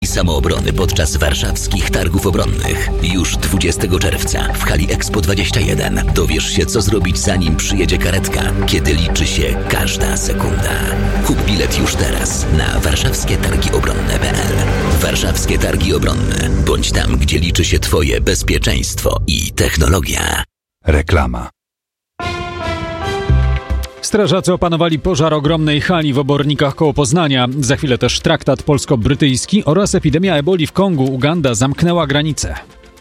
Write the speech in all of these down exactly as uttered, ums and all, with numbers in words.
samoobrony podczas warszawskich targów obronnych. Już dwudziestego czerwca w hali Expo dwadzieścia jeden dowiesz się, co zrobić, zanim przyjedzie karetka, kiedy liczy się każda sekunda. Kup bilet już teraz na warszawskie targi obronne kropka p l. Warszawskie Targi Obronne. Bądź tam, gdzie liczy się Twoje bezpieczeństwo i technologia. Reklama. Strażacy opanowali pożar ogromnej hali w Obornikach koło Poznania. Za chwilę też traktat polsko-brytyjski oraz epidemia eboli w Kongu. Uganda zamknęła granice.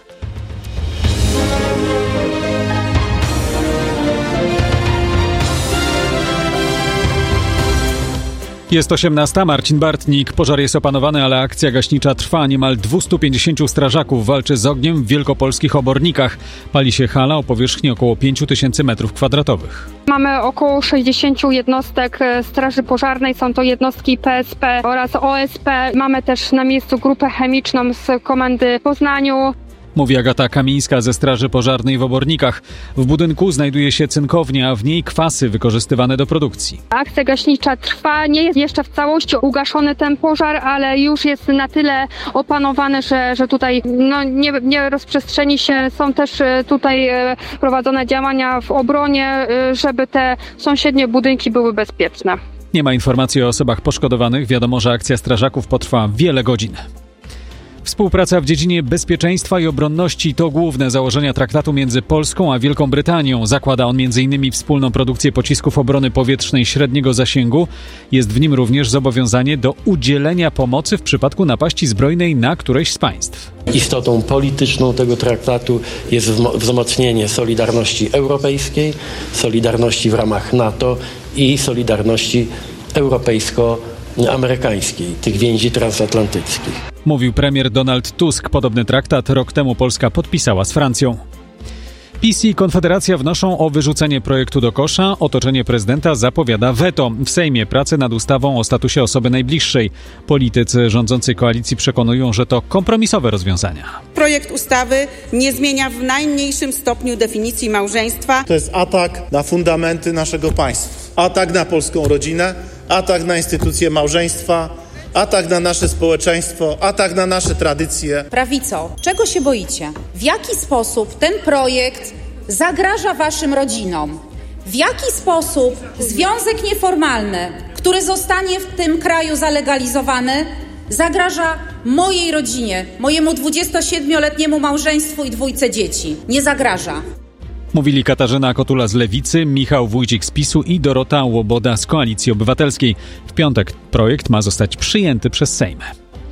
Jest osiemnasta, Marcin Bartnik. Pożar jest opanowany, ale akcja gaśnicza trwa. Niemal dwieście pięćdziesiąt strażaków walczy z ogniem w wielkopolskich Obornikach. Pali się hala o powierzchni około pięć tysięcy metrów kwadratowych. Mamy około sześćdziesiąt jednostek Straży Pożarnej. Są to jednostki P S P oraz O S P. Mamy też na miejscu grupę chemiczną z komendy w Poznaniu. Mówi Agata Kamińska ze Straży Pożarnej w Obornikach. W budynku znajduje się cynkownia, a w niej kwasy wykorzystywane do produkcji. Akcja gaśnicza trwa, nie jest jeszcze w całości ugaszony ten pożar, ale już jest na tyle opanowany, że, że tutaj no, nie, nie rozprzestrzeni się. Są też tutaj prowadzone działania w obronie, żeby te sąsiednie budynki były bezpieczne. Nie ma informacji o osobach poszkodowanych. Wiadomo, że akcja strażaków potrwa wiele godzin. Współpraca w dziedzinie bezpieczeństwa i obronności to główne założenia traktatu między Polską a Wielką Brytanią. Zakłada on między innymi wspólną produkcję pocisków obrony powietrznej średniego zasięgu. Jest w nim również zobowiązanie do udzielenia pomocy w przypadku napaści zbrojnej na któreś z państw. Istotą polityczną tego traktatu jest wzmocnienie solidarności europejskiej, solidarności w ramach NATO i solidarności europejsko-amerykańskiej, tych więzi transatlantyckich. Mówił premier Donald Tusk. Podobny traktat rok temu Polska podpisała z Francją. PiS i Konfederacja wnoszą o wyrzucenie projektu do kosza. Otoczenie prezydenta zapowiada weto. W Sejmie prace nad ustawą o statusie osoby najbliższej. Politycy rządzącej koalicji przekonują, że to kompromisowe rozwiązania. Projekt ustawy nie zmienia w najmniejszym stopniu definicji małżeństwa. To jest atak na fundamenty naszego państwa. Atak na polską rodzinę, atak na instytucję małżeństwa, atak na nasze społeczeństwo, atak na nasze tradycje. Prawico, czego się boicie? W jaki sposób ten projekt zagraża waszym rodzinom? W jaki sposób związek nieformalny, który zostanie w tym kraju zalegalizowany, zagraża mojej rodzinie, mojemu dwudziestosiedmioletniemu małżeństwu i dwójce dzieci? Nie zagraża. Mówili Katarzyna Kotula z Lewicy, Michał Wójcik z PiSu i Dorota Łoboda z Koalicji Obywatelskiej. W piątek projekt ma zostać przyjęty przez Sejm.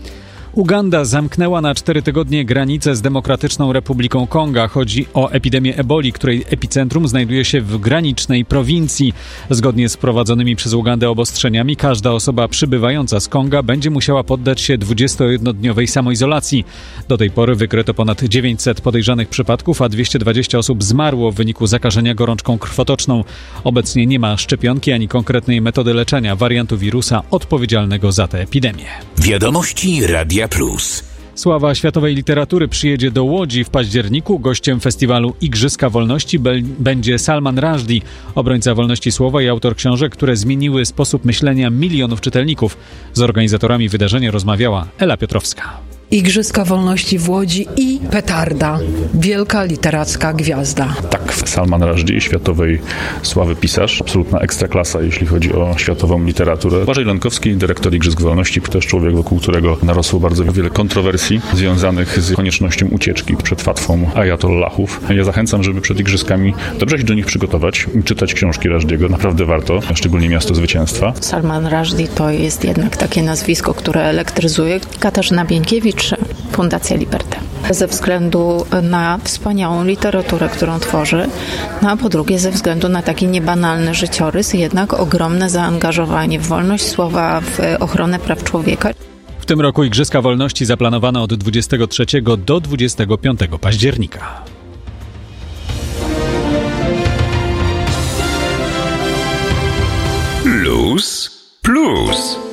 Uganda zamknęła na cztery tygodnie granicę z Demokratyczną Republiką Konga. Chodzi o epidemię eboli, której epicentrum znajduje się w granicznej prowincji. Zgodnie z wprowadzonymi przez Ugandę obostrzeniami każda osoba przybywająca z Konga będzie musiała poddać się dwudziestojednodniowej samoizolacji. Do tej pory wykryto ponad dziewięćset podejrzanych przypadków, a dwieście dwadzieścia osób zmarło w wyniku zakażenia gorączką krwotoczną. Obecnie nie ma szczepionki ani konkretnej metody leczenia wariantu wirusa odpowiedzialnego za tę epidemię. Wiadomości Radia Plus. Sława światowej literatury przyjedzie do Łodzi w październiku. Gościem festiwalu Igrzyska Wolności be- będzie Salman Rushdie, obrońca wolności słowa i autor książek, które zmieniły sposób myślenia milionów czytelników. Z organizatorami wydarzenia rozmawiała Ela Piotrowska. Igrzyska Wolności w Łodzi i petarda. Wielka literacka gwiazda. Tak, Salman Rushdie, światowej sławy pisarz. Absolutna ekstraklasa, jeśli chodzi o światową literaturę. Błażej Lenkowski, dyrektor Igrzysk Wolności, też człowiek, wokół którego narosło bardzo wiele kontrowersji związanych z koniecznością ucieczki przed fatwą ajatollahów. Ja zachęcam, żeby przed Igrzyskami dobrze się do nich przygotować, czytać książki Rushdiego. Naprawdę warto, szczególnie Miasto Zwycięstwa. Salman Rushdie to jest jednak takie nazwisko, które elektryzuje. Katarzyna Bieńkiewicz, Fundacja Liberté. Ze względu na wspaniałą literaturę, którą tworzy, no a po drugie ze względu na taki niebanalny życiorys, jednak ogromne zaangażowanie w wolność słowa, w ochronę praw człowieka. W tym roku Igrzyska Wolności zaplanowano od dwudziestego trzeciego do dwudziestego piątego października. Luz Plus.